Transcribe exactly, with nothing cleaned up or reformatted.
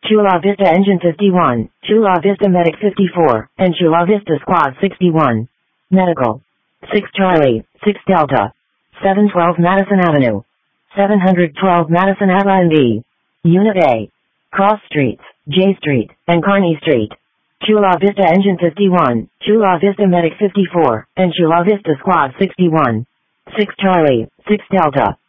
Chula Vista Engine fifty-one, Chula Vista Medic fifty-four, and Chula Vista Squad sixty-one. Medical. six Charlie, six Delta. seven twelve Madison Avenue. seven twelve Madison Avenue. Unit A. Cross Streets, J Street, and Kearney Street. Chula Vista Engine fifty-one, Chula Vista Medic fifty-four, and Chula Vista Squad sixty-one. six Charlie, six Delta.